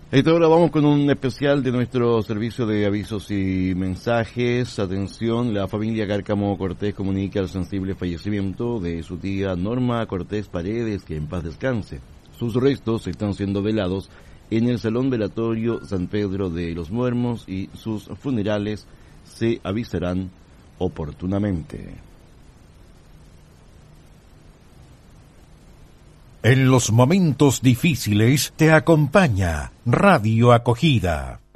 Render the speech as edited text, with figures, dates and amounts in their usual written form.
Esta hora vamos con un especial de nuestro servicio de avisos y mensajes. Atención, la familia Cárcamo Cortés comunica el sensible fallecimiento de su tía Norma Cortés Paredes, que en paz descanse. Sus restos están siendo velados en el Salón Velatorio San Pedro de los Muermos y sus funerales se avisarán oportunamente. En los momentos difíciles te acompaña Radio Acogida.